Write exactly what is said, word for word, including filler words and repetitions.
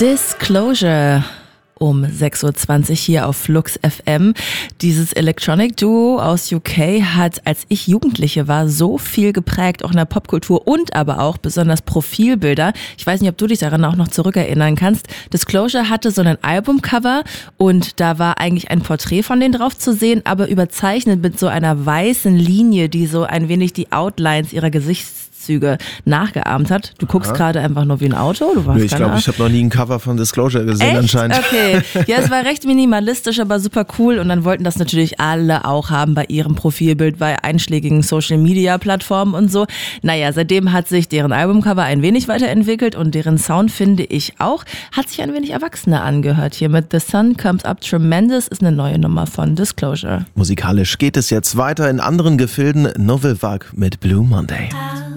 Disclosure um sechs Uhr zwanzig hier auf Flux F M. Dieses Electronic Duo aus U K hat, als ich Jugendliche war, so viel geprägt, auch in der Popkultur und aber auch besonders Profilbilder. Ich weiß nicht, ob du dich daran auch noch zurückerinnern kannst. Disclosure hatte so ein Albumcover und da war eigentlich ein Porträt von denen drauf zu sehen, aber überzeichnet mit so einer weißen Linie, die so ein wenig die Outlines ihrer Gesichtszüge nachgeahmt hat. Du guckst gerade einfach nur wie ein Auto? Du warst nee, ich glaube, ich habe noch nie ein Cover von Disclosure gesehen. Echt? Anscheinend. Okay. Ja, es war recht minimalistisch, aber super cool und dann wollten das natürlich alle auch haben bei ihrem Profilbild bei einschlägigen Social-Media-Plattformen und so. Naja, seitdem hat sich deren Albumcover ein wenig weiterentwickelt und deren Sound, finde ich auch, hat sich ein wenig erwachsener angehört. Hier mit The Sun Comes Up Tremendous ist eine neue Nummer von Disclosure. Musikalisch geht es jetzt weiter in anderen Gefilden. Novel Vague mit Blue Monday.